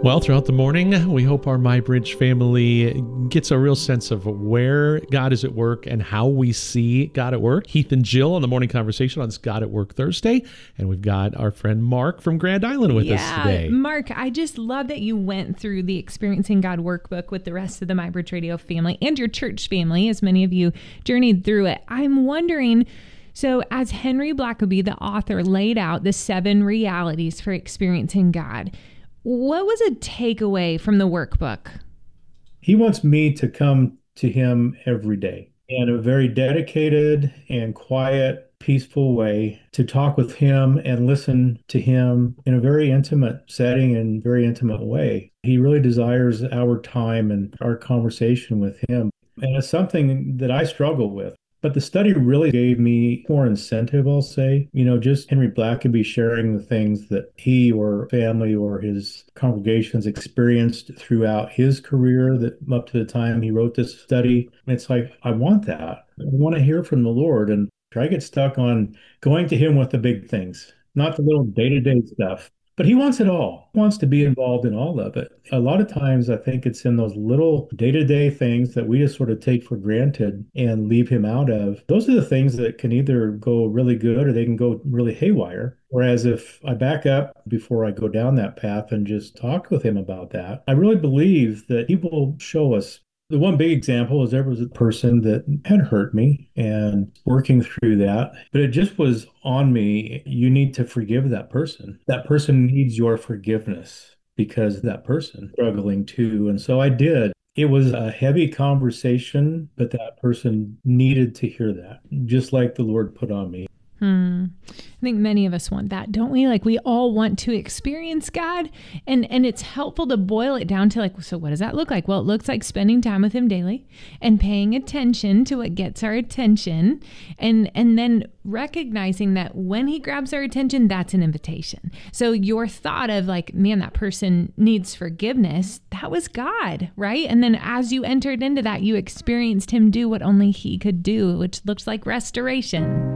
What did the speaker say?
Well, throughout the morning, we hope our MyBridge family gets a real sense of where God is at work and how we see God at work. Heath and Jill on the Morning Conversation on this God at Work Thursday. And we've got our friend Mark from Grand Island with us today. Mark, I just love that you went through the Experiencing God workbook with the rest of the MyBridge Radio family and your church family, as many of you journeyed through it. I'm wondering, so as Henry Blackaby, the author, laid out the 7 realities for experiencing God, what was a takeaway from the workbook? He wants me to come to him every day in a very dedicated and quiet, peaceful way, to talk with him and listen to him in a very intimate setting and very intimate way. He really desires our time and our conversation with him. And it's something that I struggle with. But the study really gave me more incentive, I'll say. Just Henry Blackaby sharing the things that he or family or his congregations experienced throughout his career that up to the time he wrote this study. It's like, I want that. I want to hear from the Lord. And I get stuck on going to him with the big things, not the little day-to-day stuff. But he wants it all. He wants to be involved in all of it. A lot of times, I think it's in those little day-to-day things that we just sort of take for granted and leave him out of. Those are the things that can either go really good or they can go really haywire. Whereas if I back up before I go down that path and just talk with him about that, I really believe that he will show us. The one big example is there was a person that had hurt me and working through that, but it just was on me. You need to forgive that person. That person needs your forgiveness because that person is struggling too. And so I did. It was a heavy conversation, but that person needed to hear that, just like the Lord put on me. I think many of us want that, don't we? Like, we all want to experience God, and it's helpful to boil it down to like, so what does that look like? Well, it looks like spending time with him daily and paying attention to what gets our attention, and then recognizing that when he grabs our attention, that's an invitation. So your thought of like, man, that person needs forgiveness, that was God, right? And then as you entered into that, you experienced him do what only he could do, which looks like restoration.